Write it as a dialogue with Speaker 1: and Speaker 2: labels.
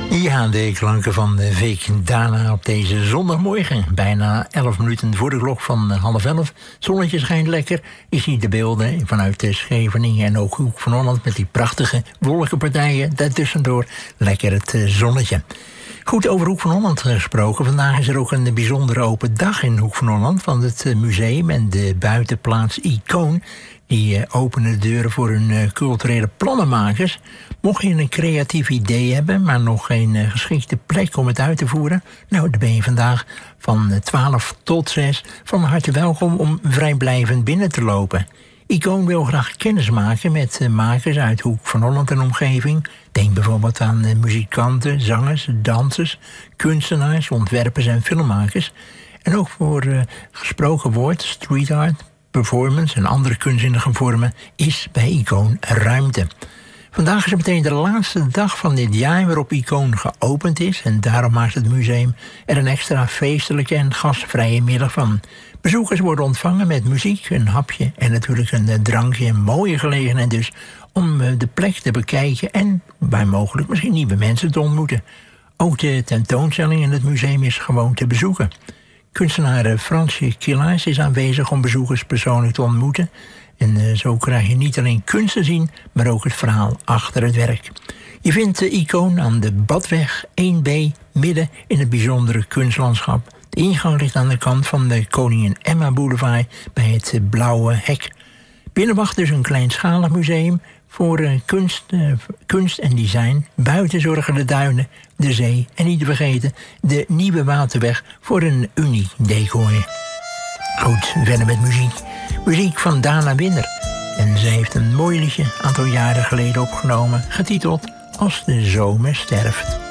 Speaker 1: Ja, de klanken van Vic Dana op deze zondagmorgen. Bijna 11 minuten voor de klok van 10:30. Zonnetje schijnt lekker. Je ziet de beelden vanuit Scheveningen en ook Hoek van Holland met die prachtige wolkenpartijen. Daartussendoor lekker het zonnetje. Goed, over Hoek van Holland gesproken. Vandaag is er ook een bijzondere open dag in Hoek van Holland van het museum en de buitenplaats Icoon. Die openen de deuren voor hun culturele plannenmakers. Mocht je een creatief idee hebben, maar nog geen geschikte plek om het uit te voeren, nou, dan ben je vandaag van 12 tot 6 van harte welkom om vrijblijvend binnen te lopen. Icoon wil graag kennis maken met makers uit Hoek van Holland en omgeving. Denk bijvoorbeeld aan muzikanten, zangers, dansers, kunstenaars, ontwerpers en filmmakers. En ook voor gesproken woord, street art, performance en andere kunstzinnige vormen is bij Icoon ruimte. Vandaag is het meteen de laatste dag van dit jaar waarop Icoon geopend is. En daarom maakt het museum er een extra feestelijke en gastvrije middag van. Bezoekers worden ontvangen met muziek, een hapje en natuurlijk een drankje. Een mooie gelegenheid dus om de plek te bekijken en bij mogelijk misschien nieuwe mensen te ontmoeten. Ook de tentoonstelling in het museum is gewoon te bezoeken. Kunstenaar Fransje Killaars is aanwezig om bezoekers persoonlijk te ontmoeten. En zo krijg je niet alleen kunst te zien, maar ook het verhaal achter het werk. Je vindt de Icoon aan de Badweg 1B, midden in het bijzondere kunstlandschap. De ingang ligt aan de kant van de Koningin Emma Boulevard bij het Blauwe Hek. Binnen wacht dus een kleinschalig museum voor kunst en design. Buiten zorgen de duinen, de zee en niet te vergeten de Nieuwe Waterweg voor een uniek decor. Goed, verder met muziek. Muziek van Dana Winner. En zij heeft een mooi liedje een aantal jaren geleden opgenomen, getiteld Als de zomer sterft.